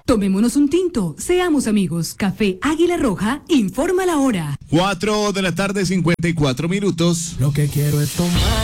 Tomémonos un tinto, seamos amigos. Café Águila Roja, informa la hora. 4 de la tarde, 54 minutos. Lo que quiero es tomar.